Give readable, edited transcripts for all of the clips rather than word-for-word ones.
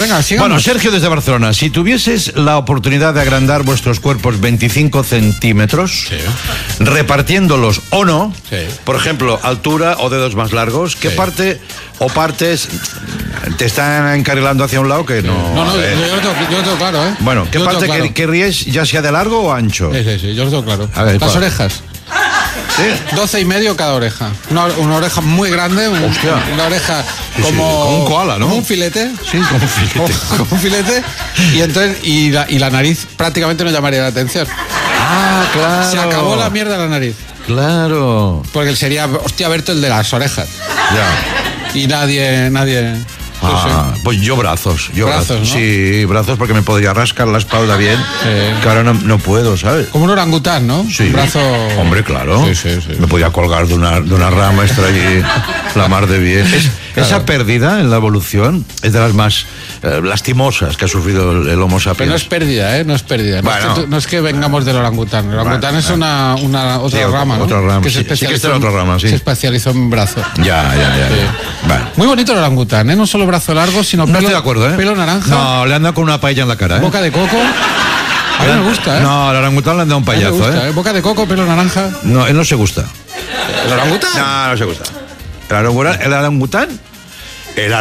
Venga, sigamos. Bueno, Sergio desde Barcelona, si tuvieses la oportunidad de agrandar vuestros cuerpos 25 centímetros, Sí. repartiéndolos o no, Sí. por ejemplo, altura o dedos más largos, ¿qué Sí. parte o partes te están encarrilando hacia un lado que no? No, a ver. yo lo tengo claro, ¿eh? Bueno, ¿qué Yo lo parte tengo claro. querríais, ya sea de largo o ancho? Sí, yo lo tengo claro. A ver, Las ¿cuál? orejas. ¿Sí? 12 y medio cada oreja. Una oreja muy grande, Hostia. una oreja Sí, como un koala, ¿no? Como un filete. Sí, como un filete. Como un filete. Y entonces, y la nariz prácticamente no llamaría la atención. Ah, claro. Se acabó la mierda de la nariz. Claro. Porque sería, hostia, Berto, el de las orejas. Ya. Y nadie. Ah, pues yo brazos. Brazos, ¿no? Sí, brazos porque me podría rascar la espalda bien. Sí. Que ahora no puedo, ¿sabes? Como un orangután, ¿no? Sí. Un brazo. Hombre, claro. Sí. Me podía colgar de una rama, estar allí la mar de bien. Claro. Esa pérdida en la evolución es de las más lastimosas que ha sufrido el Homo sapiens. Pero no es pérdida, ¿eh? No es pérdida. Bueno. No es que vengamos del orangután. El orangután es una otra Sí, rama, ¿no? otra rama. Que Sí, sí que está en otra rama, sí. Se especializó en brazo. Ya. Sí. Vale. Muy bonito el orangután, ¿eh? No solo brazo largo, sino No pelo, estoy de acuerdo, ¿eh? pelo naranja, No, le han dado con una paella en la cara, ¿eh? boca de coco. A mí me gusta, ¿eh? No, al orangután le han dado un A mí me payazo, gusta, ¿eh? Boca de coco, pelo naranja. No, él no se gusta. ¿El orangután? No se gusta. El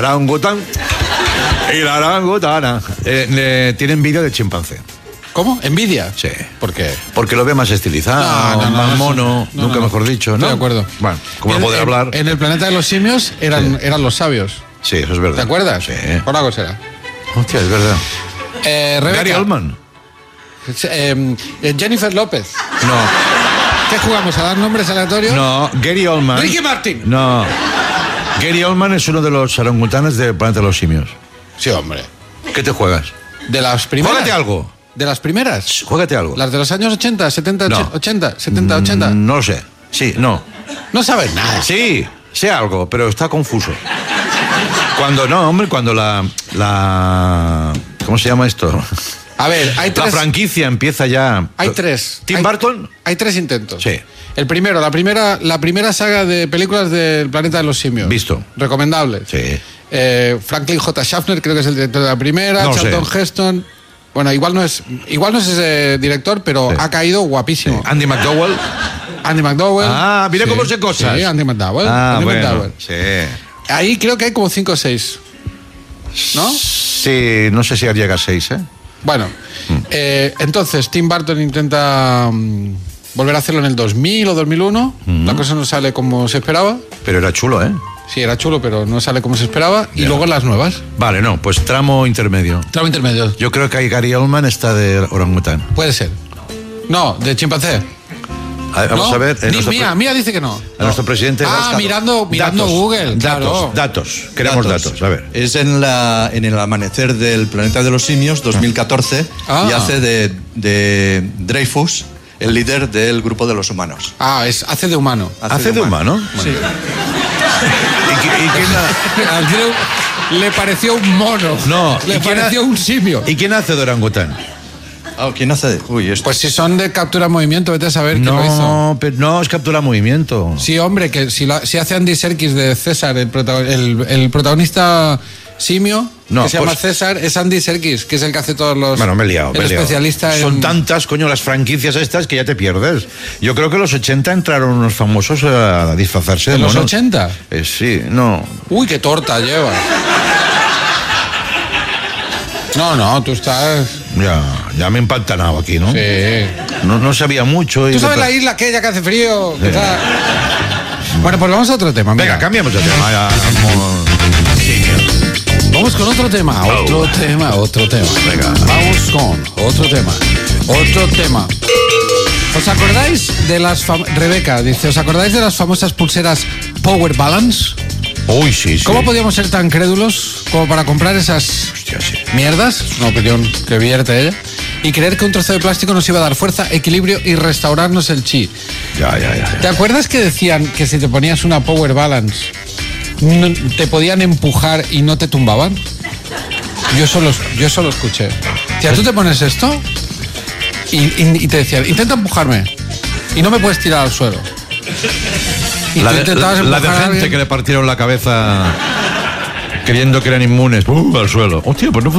orangutana. Tiene envidia de chimpancé. ¿Cómo? ¿Envidia? Sí. ¿Por qué? Porque lo ve más estilizado, No, más eso- mono, no, nunca no. mejor dicho, ¿no? Estoy de acuerdo. Bueno, como no poder hablar. En el planeta de los simios eran los sabios. Sí, eso es verdad. ¿Te acuerdas? Sí. Por algo será. Hostia, es verdad. Rebeca. Gary Oldman. Jennifer López. No. ¿Qué jugamos? ¿A dar nombres aleatorios? No, Gary Oldman. Ricky Martin. No. Gary Oldman es uno de los orangutanes del planeta de los simios. Sí, hombre. ¿Qué te juegas? ¿De las primeras? Juégate algo. ¿De las primeras? Juégate algo. ¿Las de los años 80, 70, No. 80, 70, 80? No lo sé. Sí, no. No sabes nada. Sí, sé algo, pero está confuso. Cuando la ¿cómo se llama esto? A ver, hay La tres. franquicia empieza ya. Hay tres. ¿Tim Burton? Hay tres intentos. Sí. El primero, la primera saga de películas del planeta de los simios. Visto. Recomendable. Sí. Franklin J. Schaffner creo que es el director de la primera. No Charlton sé. Heston. Bueno, igual no es ese director, pero Sí. ha caído guapísimo. Andy McDowell. Andy McDowell. Ah, mira cómo sé cosas. Sí, Andy McDowell. Ah, Andy bueno. McDowell. Sí. Ahí creo que hay como 5 o 6. ¿No? Sí, no sé si llega a 6, ¿eh? Bueno, entonces Tim Burton intenta volver a hacerlo en el 2000 o 2001. La cosa no sale como se esperaba. Pero era chulo, ¿eh? Sí, era chulo, pero no sale como se esperaba. Y Ya. luego las nuevas. Vale, no, pues tramo intermedio. Tramo intermedio. Yo creo que ahí Gary Oldman está de orangután. Puede ser. No, de chimpancé. Vamos ¿No? a ver. Mía dice que no. A nuestro presidente. Mirando Datos, Google. Claro. Datos. Queremos datos. A ver. Es en el amanecer del planeta de los simios, 2014, y hace de Dreyfus el líder del grupo de los humanos. Hace de humano. ¿Hace de humano? Sí. ¿Y quién A Andrew le pareció un mono. No, Le ¿y quién pareció un simio. ¿Y quién hace de orangután? ¿Quién hace de...? Uy, esto... Pues si son de captura movimiento, vete a saber quién lo hizo. No, pero no, es captura movimiento. Sí, hombre, que si hace Andy Serkis de César, el protagonista simio, No, que se llama pues- César, es Andy Serkis, que es el que hace todos los... Bueno, me he liado. El especialista en... Son tantas, coño, las franquicias estas que ya te pierdes. Yo creo que en los 80 entraron unos famosos a disfrazarse de ¿En los monos. 80? Sí, no. Uy, qué torta lleva. No, tú estás... Ya me he empantanado aquí, ¿no? Sí. No sabía mucho. ¿Tú sabes la isla aquella que hace frío? Que está- Bueno, pues vamos a otro tema. Mira. Venga, cambiamos de tema. Ya, Vamos con otro tema, otro tema. Venga. Vamos con otro tema. ¿Os acordáis de las Rebeca dice, ¿os acordáis de las famosas pulseras Power Balance? Uy, sí. ¿Cómo podíamos ser tan crédulos como para comprar esas Hostia, sí. mierdas? Es una opinión que vierte ella. Y creer que un trozo de plástico nos iba a dar fuerza, equilibrio y restaurarnos el chi. Ya. ¿Te acuerdas que decían que si te ponías una Power Balance te podían empujar y no te tumbaban? Yo solo escuché. Tía, tú te pones esto y te decían, intenta empujarme y no me puedes tirar al suelo. Y La tú de intentabas empujar a gente alguien. que le partieron la cabeza creyendo que eran inmunes. Al suelo. Hostia, pues no